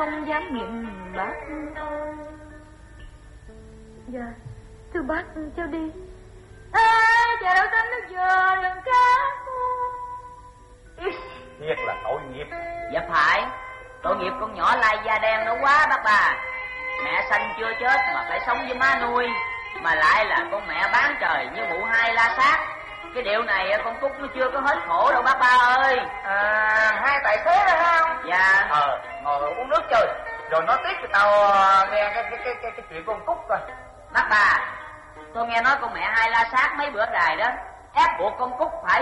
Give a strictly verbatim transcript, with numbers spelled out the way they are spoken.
không dám nghiệm bác ơi. Dạ, thưa bác, cháu đi. À, chờ đâu tên nó giờ đừng cá. Thiệt là tội nghiệp. Dạ phải, tội nghiệp con nhỏ lai da đen đó quá bác bà. Mẹ sanh chưa chết mà phải sống với má nuôi, mà lại là con mẹ bán trời như mụ hai la sát. Cái điều này con Cúc nó chưa có hết khổ đâu bác ba ơi. À, hai tài xế đó không? Dạ. Ờ, ngồi uống nước chơi, rồi nói tiếp cho tao nghe cái cái cái cái, cái chuyện con Cúc coi. Bác bà, tôi nghe nói con mẹ hai la sát mấy bữa đài đó, ép buộc con Cúc phải